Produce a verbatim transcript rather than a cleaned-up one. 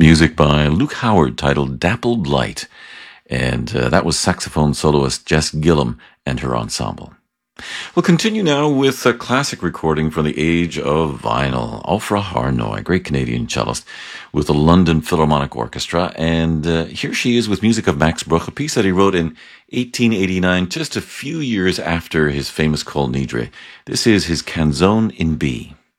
music by Luke Howard titled Dappled Light, and uh, that was saxophone soloist Jess Gillum and her ensemble. We'll continue now with a classic recording from the age of vinyl. Ofra Harnoy, great Canadian cellist with the London Philharmonic Orchestra, and uh, here she is with music of Max Bruch, a piece that he wrote in eighteen eighty-nine, just a few years after his famous Kol Nidre. This is his Canzone in B.